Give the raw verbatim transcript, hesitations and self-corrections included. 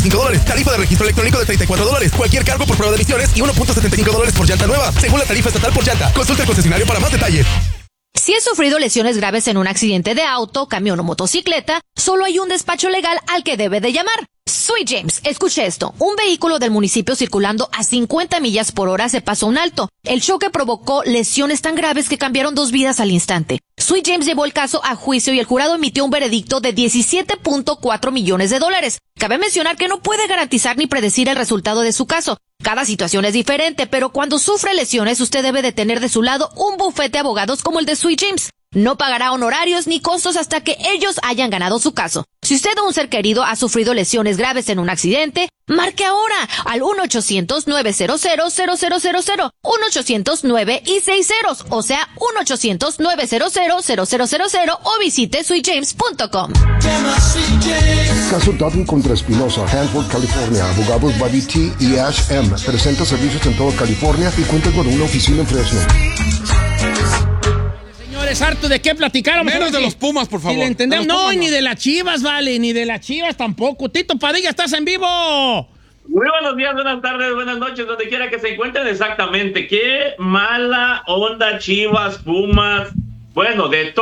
cinco dólares. Tarifa de registro electrónico de treinta y cuatro dólares. Cualquier cargo por prueba de emisiones y uno punto setenta y cinco dólares por llanta nueva, según la tarifa estatal por llanta. Consulta el concesionario para más detalles. Si has sufrido lesiones graves en un accidente de auto, camión o motocicleta, solo hay un despacho legal al que debe de llamar. Sweet James, escuche esto. Un vehículo del municipio circulando a cincuenta millas por hora se pasó un alto. El choque provocó lesiones tan graves que cambiaron dos vidas al instante. Sweet James llevó el caso a juicio y el jurado emitió un veredicto de diecisiete punto cuatro millones de dólares. Cabe mencionar que no puede garantizar ni predecir el resultado de su caso. Cada situación es diferente, pero cuando sufre lesiones usted debe de tener de su lado un bufete de abogados como el de Sweet James. No pagará honorarios ni costos hasta que ellos hayan ganado su caso. Si usted o un ser querido ha sufrido lesiones graves en un accidente, marque ahora al uno ochocientos nueve cero cero cero cero cero cero, uno ochocientos nueve y seis ceros, o sea, uno ochocientos nueve cero cero cero cero cero cero o visite sweet james punto com. Caso Dutton contra Espinosa, Hanford, California. Abogados Buddy T y Ash M. Presenta servicios en toda California y cuenta con una oficina en Fresno. Señores, harto de qué platicar. Menos de los Pumas, por favor. Si le entendemos. De No, Pumas, ni no. de las Chivas, vale, ni de las Chivas tampoco. Tito Padilla, estás en vivo. Muy buenos días, buenas tardes, buenas noches, donde quiera que se encuentren. Exactamente, qué mala onda Chivas, Pumas, bueno, de todo.